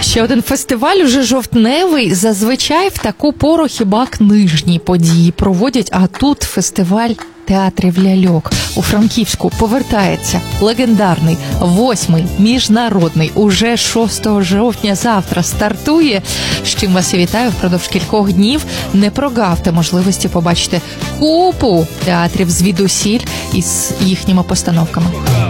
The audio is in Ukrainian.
Ще один фестиваль, уже жовтневий. Зазвичай в таку пору хіба книжні події проводять, а тут фестиваль театрів ляльок. У Франківську повертається легендарний 8-й міжнародний, уже 6 жовтня завтра стартує. З чим вас і вітаю впродовж кількох днів. Не прогавте можливості побачити купу театрів звідусіль із їхніми постановками.